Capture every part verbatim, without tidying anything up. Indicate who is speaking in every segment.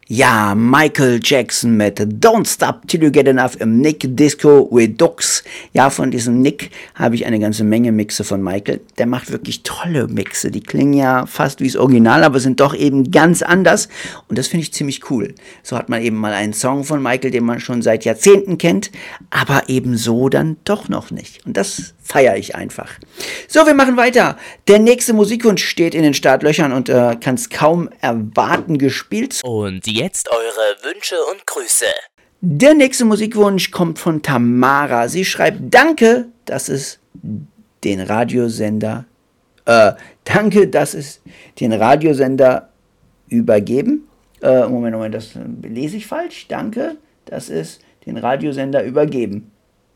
Speaker 1: Ja, Michael Jackson mit Don't Stop Till You Get Enough im Nick Disco Redux. Ja, von diesem Nick habe ich eine ganze Menge Mixe von Michael. Der macht wirklich tolle Mixe. Die klingen ja fast wie das Original, aber sind doch eben ganz anders. Und das finde ich ziemlich cool. So hat man eben mal einen Song von Michael, den man schon seit Jahrzehnten kennt, aber eben so dann doch noch nicht. Und das feiere ich einfach. So, wir machen weiter. Der nächste Musikwunsch steht in den Startlöchern und äh, kann es kaum erwarten, gespielt.
Speaker 2: Und jetzt eure Wünsche und Grüße.
Speaker 1: Der nächste Musikwunsch kommt von Tamara. Sie schreibt, danke, dass es den Radiosender, äh, danke, dass es den Radiosender übergeben. Äh, Moment, Moment, das lese ich falsch. Danke, dass es den Radiosender übergeben.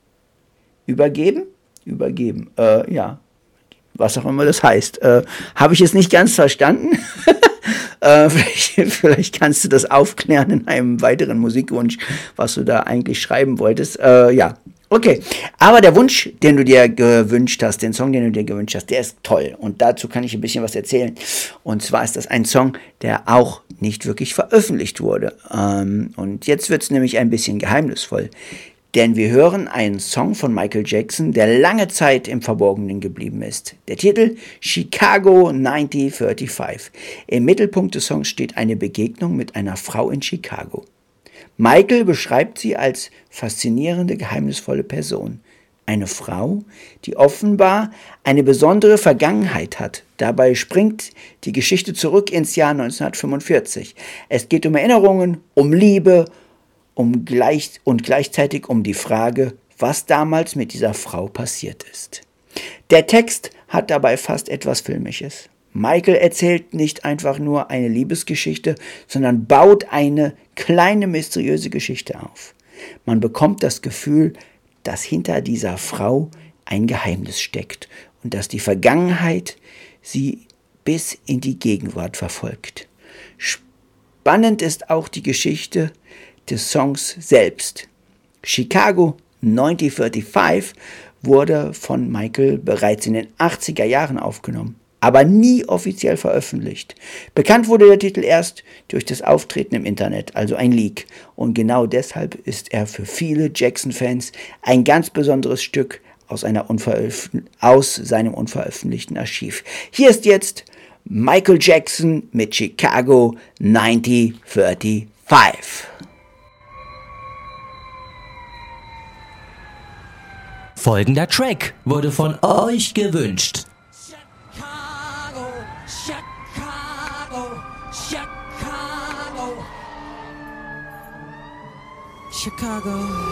Speaker 1: Übergeben? Übergeben, äh, ja. Was auch immer das heißt. Äh, habe ich es nicht ganz verstanden? Äh, vielleicht, vielleicht kannst du das aufklären in einem weiteren Musikwunsch, was du da eigentlich schreiben wolltest. Äh, ja, okay. Aber der Wunsch, den du dir gewünscht hast, den Song, den du dir gewünscht hast, der ist toll. Und dazu kann ich ein bisschen was erzählen. Und zwar ist das ein Song, der auch nicht wirklich veröffentlicht wurde. Ähm, und jetzt wird es nämlich ein bisschen geheimnisvoll. Denn wir hören einen Song von Michael Jackson, der lange Zeit im Verborgenen geblieben ist. Der Titel Chicago neunzehnhundertfünfundreißig. Im Mittelpunkt des Songs steht eine Begegnung mit einer Frau in Chicago. Michael beschreibt sie als faszinierende, geheimnisvolle Person. Eine Frau, die offenbar eine besondere Vergangenheit hat. Dabei springt die Geschichte zurück ins Jahr neunzehnhundertfünfundvierzig. Es geht um Erinnerungen, um Liebe, Um gleich, und gleichzeitig um die Frage, was damals mit dieser Frau passiert ist. Der Text hat dabei fast etwas Filmisches. Michael erzählt nicht einfach nur eine Liebesgeschichte, sondern baut eine kleine mysteriöse Geschichte auf. Man bekommt das Gefühl, dass hinter dieser Frau ein Geheimnis steckt und dass die Vergangenheit sie bis in die Gegenwart verfolgt. Spannend ist auch die Geschichte des Songs selbst. Chicago neunzehnhundertfünfundreißig wurde von Michael bereits in den achtziger Jahren aufgenommen, aber nie offiziell veröffentlicht. Bekannt wurde der Titel erst durch das Auftreten im Internet, also ein Leak. Und genau deshalb ist er für viele Jackson-Fans ein ganz besonderes Stück aus, einer unveröffent- aus seinem unveröffentlichten Archiv. Hier ist jetzt Michael Jackson mit Chicago neunzehnhundertfünfundreißig.
Speaker 2: Folgender Track wurde von euch gewünscht.
Speaker 3: Chicago, Chicago, Chicago, Chicago.